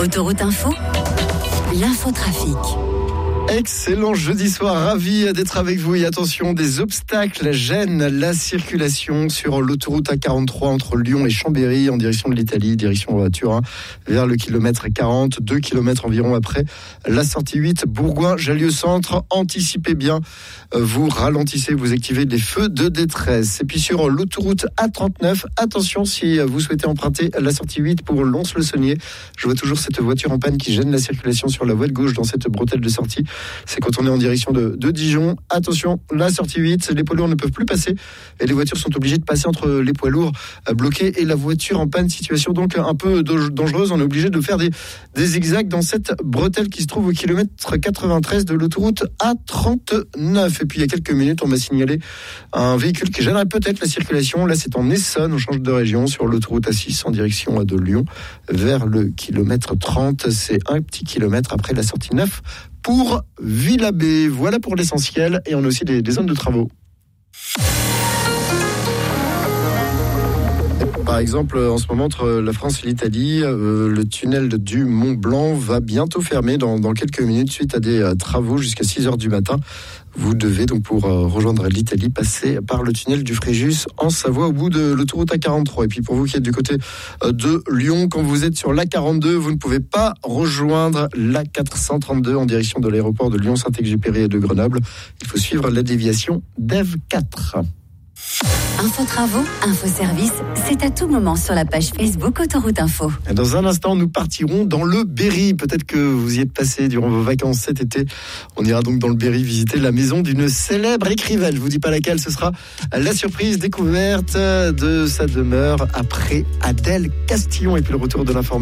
Autoroute Info, l'infotrafic. Excellent jeudi soir, ravi d'être avec vous et attention, des obstacles gênent la circulation sur l'autoroute A43 entre Lyon et Chambéry en direction de l'Italie, direction Turin, vers le kilomètre 40, 2 km environ après la sortie 8 Bourgoin-Jallieu-Centre. Anticipez bien, vous ralentissez, vous activez les feux de détresse. Et puis sur l'autoroute A39, attention si vous souhaitez emprunter la sortie 8 pour Lons-le-Saunier. Je vois toujours cette voiture en panne qui gêne la circulation sur la voie de gauche dans cette bretelle de sortie. C'est quand on est en direction de Dijon. Attention, la sortie 8, les poids lourds ne peuvent plus passer et les voitures sont obligées de passer entre les poids lourds bloqués et la voiture en panne. Situation donc un peu dangereuse. On est obligé de faire des zigzags dans cette bretelle qui se trouve au kilomètre 93 de l'autoroute A39. Et puis il y a quelques minutes, on m'a signalé un véhicule qui gênerait peut-être la circulation. Là, c'est en Essonne, on change de région sur l'autoroute A6 en direction de Lyon vers le kilomètre 30. C'est un petit kilomètre après la sortie 9 pour Villabé. Voilà pour l'essentiel. Et on a aussi des zones de travaux. Par exemple, en ce moment, entre la France et l'Italie, le tunnel du Mont Blanc va bientôt fermer dans quelques minutes suite à des travaux jusqu'à 6h du matin. Vous devez donc, pour rejoindre l'Italie, passer par le tunnel du Fréjus en Savoie au bout de l'autoroute A43. Et puis pour vous qui êtes du côté de Lyon, quand vous êtes sur l'A42, vous ne pouvez pas rejoindre l'A432 en direction de l'aéroport de Lyon-Saint-Exupéry et de Grenoble. Il faut suivre la déviation d'Ève 4. Info travaux, info service, c'est à tout moment sur la page Facebook Autoroute Info. Dans un instant, nous partirons dans le Berry. Peut-être que vous y êtes passé durant vos vacances cet été. On ira donc dans le Berry visiter la maison d'une célèbre écrivaine. Je vous dis pas laquelle, ce sera la surprise découverte de sa demeure après Adèle Castillon et puis le retour de l'information.